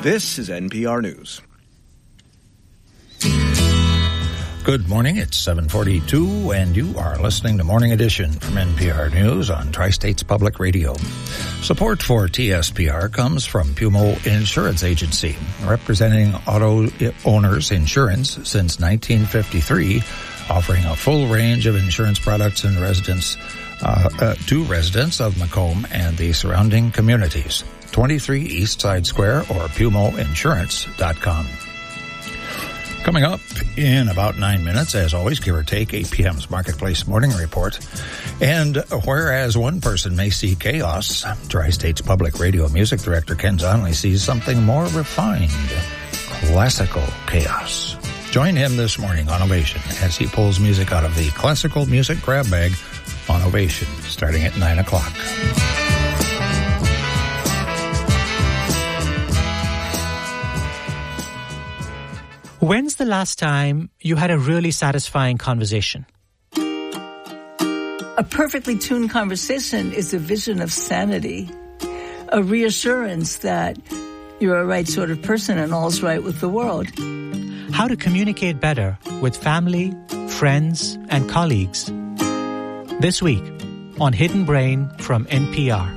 This is NPR News. Good morning, it's 7:42, and you are listening to Morning Edition from NPR News on Tri-States Public Radio. Support for TSPR comes from Pumo Insurance Agency, representing auto owners' insurance since 1953, offering a full range of insurance products and to residents of Macomb and the surrounding communities. 23 East Side Square or PumoInsurance.com. Coming up in about 9 minutes, as always, give or take, 8 p.m.'s Marketplace Morning Report. And whereas one person may see chaos, Tri-State's Public Radio Music Director Ken Zonley sees something more refined, classical chaos. Join him this morning on Ovation as he pulls music out of the classical music grab bag on Ovation, starting at 9 o'clock. When's the last time you had a really satisfying conversation? A perfectly tuned conversation is a vision of sanity, a reassurance that you're a right sort of person and all's right with the world. How to communicate better with family, friends, and colleagues. This week on Hidden Brain from NPR.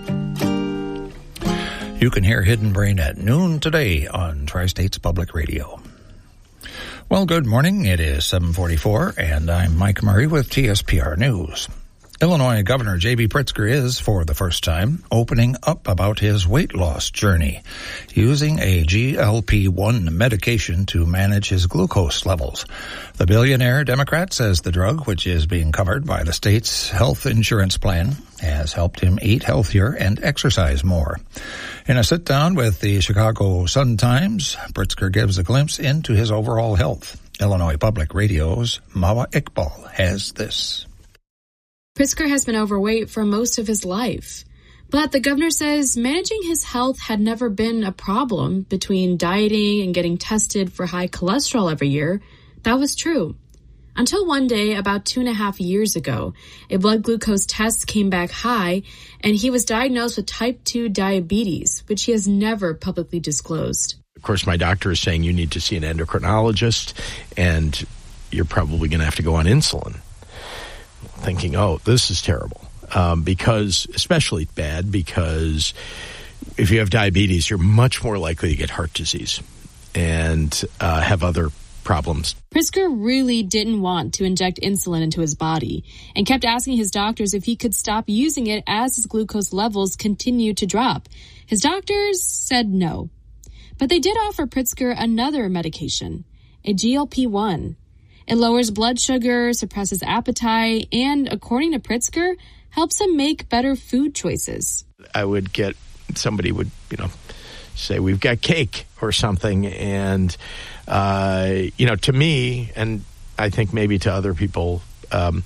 You can hear Hidden Brain at noon today on Tri-States Public Radio. Well, good morning. It is 7:44, and I'm Mike Murray with TSPR News. Illinois Governor J.B. Pritzker is, for the first time, opening up about his weight loss journey, using a GLP-1 medication to manage his glucose levels. The billionaire Democrat says the drug, which is being covered by the state's health insurance plan, has helped him eat healthier and exercise more. In a sit-down with the Chicago Sun-Times, Pritzker gives a glimpse into his overall health. Illinois Public Radio's Mawa Iqbal has this. Pritzker has been overweight for most of his life, but the governor says managing his health had never been a problem. Between dieting and getting tested for high cholesterol every year, that was true. Until one day, about 2.5 years ago, a blood glucose test came back high, and he was diagnosed with type 2 diabetes, which he has never publicly disclosed. Of course, my doctor is saying you need to see an endocrinologist, and you're probably going to have to go on insulin. Thinking, oh, this is terrible, because especially bad because if you have diabetes, you're much more likely to get heart disease and have other problems. Pritzker really didn't want to inject insulin into his body and kept asking his doctors if he could stop using it as his glucose levels continued to drop. His doctors said no. But they did offer Pritzker another medication, a GLP-1. It lowers blood sugar, suppresses appetite, and, according to Pritzker, helps him make better food choices. I would get, somebody would, say, we've got cake or something. And, to me, and I think maybe to other people, but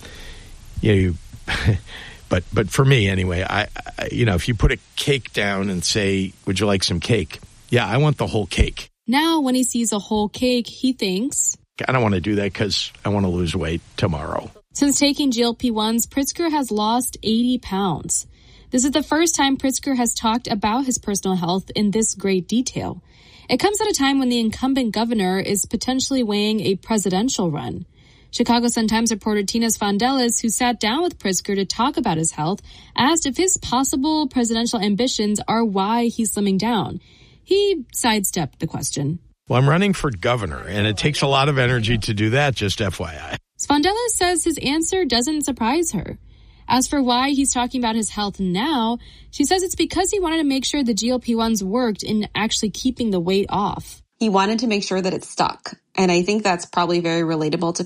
for me anyway, I if you put a cake down and say, would you like some cake? Yeah, I want the whole cake. Now, when he sees a whole cake, he thinks, I don't want to do that because I want to lose weight tomorrow. Since taking GLP-1s, Pritzker has lost 80 pounds. This is the first time Pritzker has talked about his personal health in this great detail. It comes at a time when the incumbent governor is potentially weighing a presidential run. Chicago Sun-Times reporter Tina Svandelis, who sat down with Pritzker to talk about his health, asked if his possible presidential ambitions are why he's slimming down. He sidestepped the question. Well, I'm running for governor, and it takes a lot of energy to do that, just FYI. Svandelis says his answer doesn't surprise her. As for why he's talking about his health now, she says it's because he wanted to make sure the GLP-1s worked in actually keeping the weight off. He wanted to make sure that it stuck. And I think that's probably very relatable to